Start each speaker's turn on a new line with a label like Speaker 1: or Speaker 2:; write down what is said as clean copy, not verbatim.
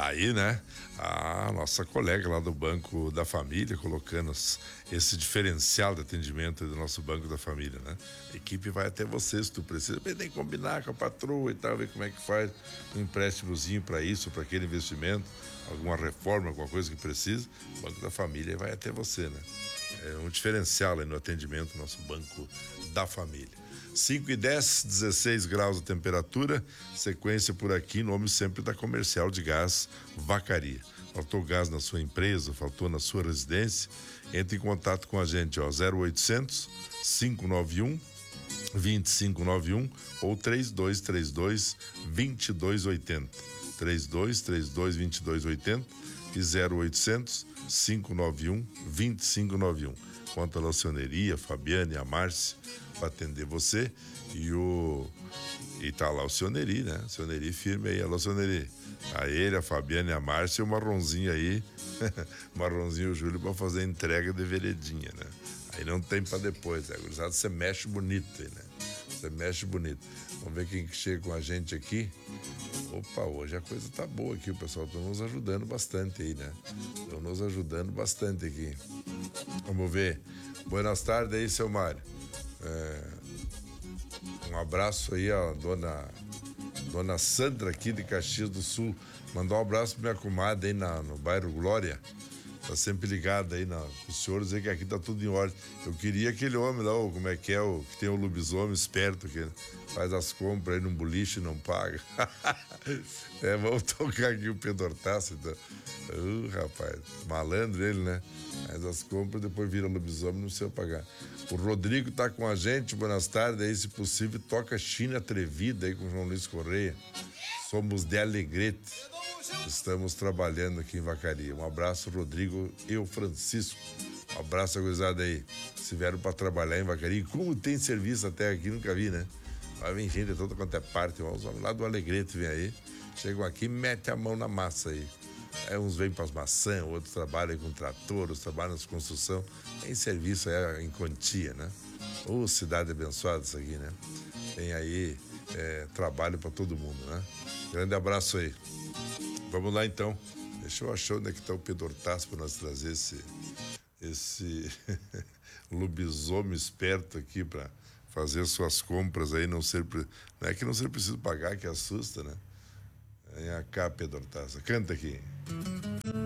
Speaker 1: Aí, né, a nossa colega lá do Banco da Família colocando esse diferencial de atendimento do nosso Banco da Família, né? A equipe vai até você se tu precisa, bem, nem combinar com a patroa e tal, ver como é que faz um empréstimozinho para isso, para aquele investimento, alguma reforma, alguma coisa que precisa, o Banco da Família vai até você, né? É um diferencial aí no atendimento do nosso Banco da Família. 5:10, 16 graus de temperatura, sequência por aqui, nome sempre da Comercial de Gás Vacaria. Faltou gás na sua empresa, faltou na sua residência, entre em contato com a gente, ó, 0800 591 2591 ou 3232 2280. 3232 2280 e 0800 591 2591. Conta a Locioneria, a Fabiane e a Márcia para atender você e tá lá o Cioneri, né? Cioneri firme aí, alô Cioneri. A ele, a Fabiane e a Márcia e o Marronzinho aí, Marronzinho e o Júlio para fazer a entrega de veredinha, né? Aí não tem para depois, né? Gurizada, você mexe bonito aí, né? Você mexe bonito. Vamos ver quem que chega com a gente aqui. Opa, hoje a coisa tá boa aqui, o pessoal tá nos ajudando bastante aí, né? Estão nos ajudando bastante aqui. Vamos ver. Boas tardes aí, seu Mário. Um abraço aí a dona Sandra aqui de Caxias do Sul. Mandou um abraço pra minha comadre aí no bairro Glória. Tá sempre ligado aí com o senhor, dizer que aqui tá tudo em ordem. Eu queria aquele homem lá, como é que é, que tem o lobisomem esperto, que faz as compras aí num boliche e não paga. Vamos tocar aqui o Pedro Hortaço, então. Rapaz, malandro ele, né? Faz as compras, depois vira lobisomem, não sei pagar. O Rodrigo tá com a gente, boas tardes, aí se possível toca China Atrevida aí com o João Luiz Correia. Somos de Alegrete. Estamos trabalhando aqui em Vacaria. Um abraço, Rodrigo e o Francisco. Um abraço, gurizada aí. Se vieram para trabalhar em Vacaria. E como tem serviço até aqui, nunca vi, né? Vai vir gente de toda quanto é parte. Os homens lá do Alegrete vêm aí. Chegam aqui e metem a mão na massa aí. Uns vêm para as maçãs, outros trabalham com trator, outros trabalham nas construção. Tem serviço aí em quantia, né? Cidade abençoada isso aqui, né? Tem aí trabalho para todo mundo, né? Grande abraço aí. Vamos lá então. Deixa eu achar onde é que tá o Pedro Hortaço para nós trazer esse lobisomem esperto aqui para fazer suas compras aí, não é que não ser preciso pagar, que assusta, né? Vem cá, Pedro Hortaço. Canta aqui.